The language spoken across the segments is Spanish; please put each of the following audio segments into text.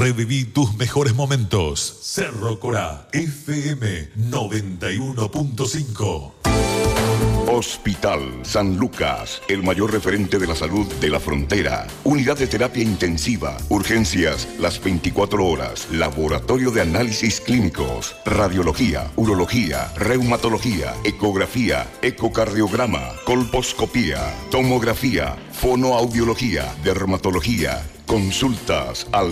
Reviví tus mejores momentos. Cerro Corá, FM 91.5. Hospital San Lucas, el mayor referente de la salud de la frontera. Unidad de terapia intensiva, urgencias las 24 horas, laboratorio de análisis clínicos, radiología, urología, reumatología, ecografía, ecocardiograma, colposcopía, tomografía, fonoaudiología, dermatología. Consultas al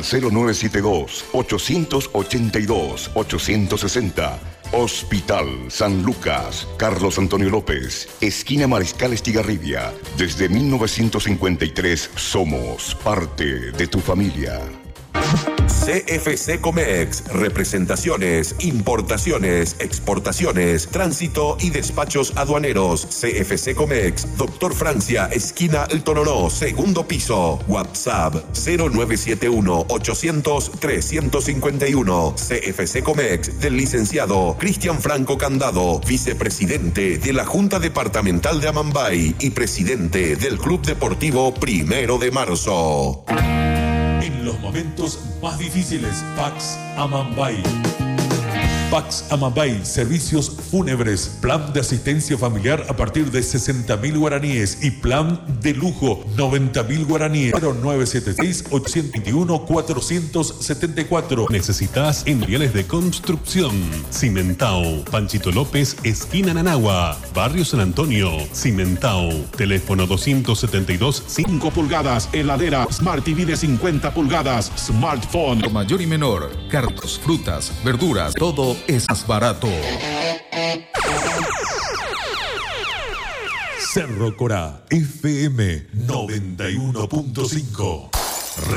0972-882-860. Hospital San Lucas, Carlos Antonio López, esquina Mariscal Estigarribia. Desde 1953 somos parte de tu familia. CFC Comex, representaciones, importaciones, exportaciones, tránsito y despachos aduaneros. CFC Comex, Doctor Francia, esquina El Tororó, segundo piso. WhatsApp 0971-800-351. CFC Comex, del licenciado Cristian Franco Candado, vicepresidente de la Junta Departamental de Amambay y presidente del Club Deportivo 1 de Marzo. En los momentos más difíciles, Pax Amambay. Pax Amambay, servicios fúnebres, plan de asistencia familiar a partir de 60.000 guaraníes y plan de lujo 90.000 guaraníes. 0976-821-474. Necesitas materiales de construcción. Cimentao, Panchito López, esquina Nanagua, Barrio San Antonio. Cimentao, teléfono 272 5 pulgadas, heladera Smart TV de 50 pulgadas, smartphone. Mayor y menor, cartos, frutas, verduras, todo es más barato. Cerro Corá, FM 91.5.